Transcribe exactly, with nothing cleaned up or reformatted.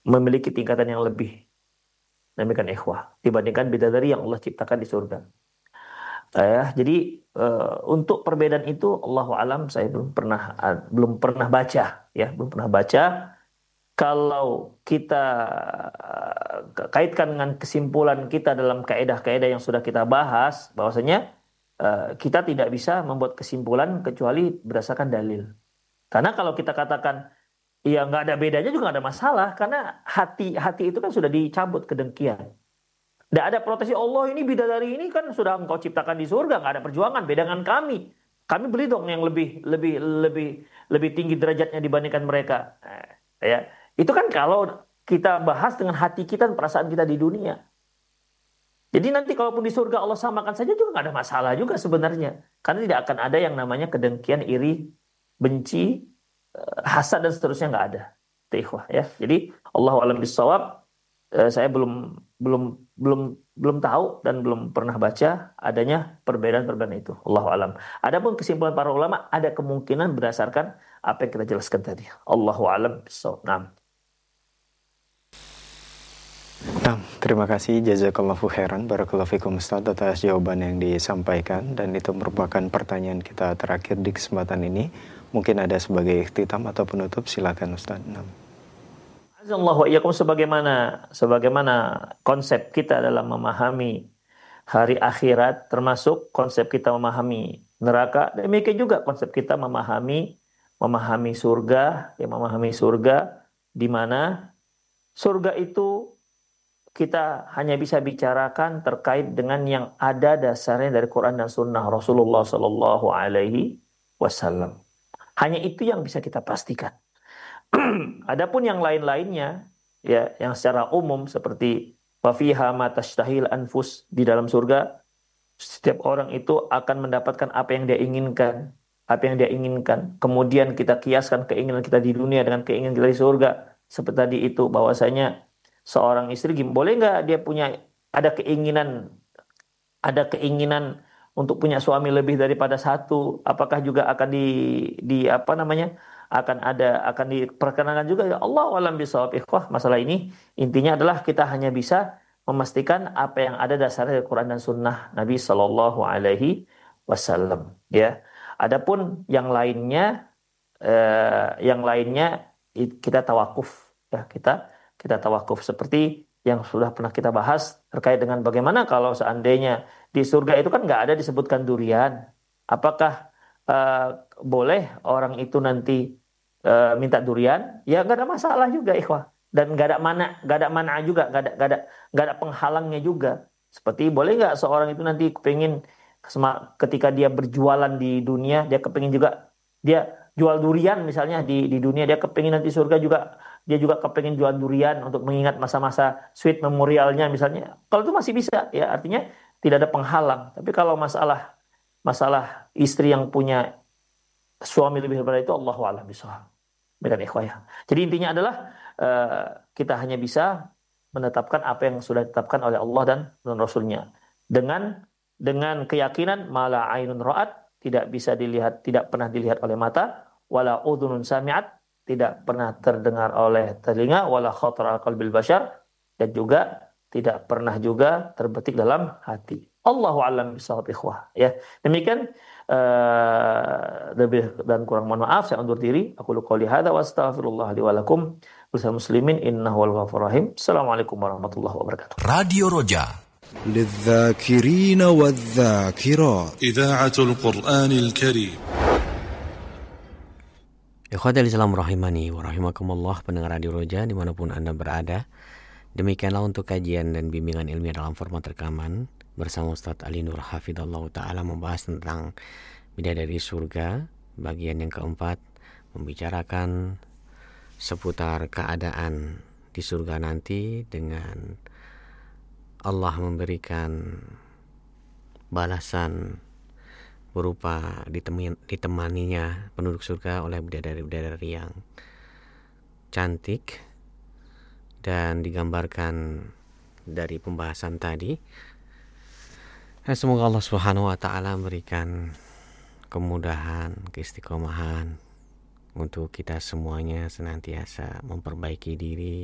memiliki tingkatan yang lebih, demikian ikhwah, dibandingkan bidadari yang Allah ciptakan di surga. Eh, jadi eh, untuk perbedaan itu Allahu alam, saya belum pernah ah, belum pernah baca ya, belum pernah baca. Kalau kita eh, kaitkan dengan kesimpulan kita dalam kaedah-kaedah yang sudah kita bahas, bahwasanya eh, kita tidak bisa membuat kesimpulan kecuali berdasarkan dalil. Karena kalau kita katakan ya nggak ada bedanya juga nggak ada masalah, karena hati hati itu kan sudah dicabut kedengkian. Tidak ada protes, "Ya Allah, ini bidadari ini kan sudah engkau ciptakan di surga, nggak ada perjuangan, beda dengan kami. Kami beli dong yang lebih lebih lebih lebih tinggi derajatnya dibandingkan mereka." Nah, ya, itu kan kalau kita bahas dengan hati kita dan perasaan kita di dunia. Jadi nanti kalaupun di surga Allah samakan saja juga nggak ada masalah juga sebenarnya. Karena tidak akan ada yang namanya kedengkian, iri, benci, eh, hasad dan seterusnya, nggak ada. Itu ikhwah ya. Jadi Allahu a'lam bishawab. Eh, saya belum belum belum belum tahu dan belum pernah baca adanya perbedaan-perbedaan itu. Allahu alam. Adapun kesimpulan para ulama ada kemungkinan berdasarkan apa yang kita jelaskan tadi. Allahu alam bishawab. Nah, Nah, terima kasih jazakallahu khairan barakallahu fikum Ustaz atas jawaban yang disampaikan, dan itu merupakan pertanyaan kita terakhir di kesempatan ini. Mungkin ada sebagai ikhtitam atau penutup, silakan Ustaz. Nah. azallahu wa iyyakum, sebagaimana sebagaimana konsep kita dalam memahami hari akhirat, termasuk konsep kita memahami neraka, demikian juga konsep kita memahami memahami surga, ya memahami surga, di mana surga itu kita hanya bisa bicarakan terkait dengan yang ada dasarnya dari Quran dan Sunnah Rasulullah Sallallahu Alaihi Wasallam. Hanya itu yang bisa kita pastikan. Adapun yang lain-lainnya, ya, yang secara umum seperti wafiha matastahil anfus, di dalam surga setiap orang itu akan mendapatkan apa yang dia inginkan, apa yang dia inginkan. Kemudian kita kiaskan keinginan kita di dunia dengan keinginan kita di surga. Seperti tadi itu, bahwasanya seorang istri, boleh nggak dia punya ada keinginan ada keinginan untuk punya suami lebih daripada satu? Apakah juga akan di di apa namanya akan ada akan diperkenankan juga? Ya Allah alam bisawab. Ikhwah, masalah ini intinya adalah kita hanya bisa memastikan apa yang ada dasarnya dari Quran dan Sunnah Nabi Shallallahu Alaihi Wasallam. Ya, adapun yang lainnya eh, yang lainnya kita tawakuf, ya, kita kita tawakuf seperti yang sudah pernah kita bahas terkait dengan bagaimana kalau seandainya di surga itu kan nggak ada disebutkan durian. Apakah uh, boleh orang itu nanti uh, minta durian? Ya nggak ada masalah juga, ikhwah. Dan nggak ada mana, nggak ada mana juga, nggak ada nggak ada nggak ada penghalangnya juga. Seperti boleh nggak seorang itu nanti kepingin ketika dia berjualan di dunia, dia kepingin juga dia jual durian misalnya di di dunia, dia kepingin nanti surga juga dia juga kepingin jual durian untuk mengingat masa-masa sweet memorialnya misalnya. Kalau itu masih bisa, ya, artinya tidak ada penghalang. Tapi kalau masalah masalah istri yang punya suami lebih daripada itu, Allahu a'lam bishawab. Bukan ikhwah ya. Jadi intinya adalah uh, kita hanya bisa menetapkan apa yang sudah ditetapkan oleh Allah dan, dan Rasulnya dengan dengan keyakinan mala ainun ra'at, tidak bisa dilihat, tidak pernah dilihat oleh mata, wala udhunun sami'at, tidak pernah terdengar oleh telinga, wala khatara qalbil bashar, dan juga tidak pernah juga terbetik dalam hati. Allahu a'lam bishawab, ikhwah ya. Demikian uh, lebih dan kurang mohon maaf, saya undur diri. Aku qouli hadza wa astaghfirullah li wa lakum bersama muslimin innahu wal ghafurur rahim. Assalamualaikum warahmatullahi wabarakatuh. Radio Roja للذاكرين والذاكرات إذاعة القرآن الكريم. Ikhwatal Islam rahimani wa rahimakumullah, pendengar Radio Roja dimanapun Anda berada. Demikianlah untuk kajian dan bimbingan ilmiah dalam format rekaman bersama Ustadz Ali Nur Hafidhallahu Ta'ala, membahas tentang bidadari surga bagian yang keempat, membicarakan seputar keadaan di surga nanti dengan Allah memberikan balasan berupa ditemin, ditemaninya penduduk surga oleh bidadari-bidadari yang cantik, dan digambarkan dari pembahasan tadi. Dan semoga Allah Subhanahu wa taala memberikan kemudahan, keistiqomahan untuk kita semuanya senantiasa memperbaiki diri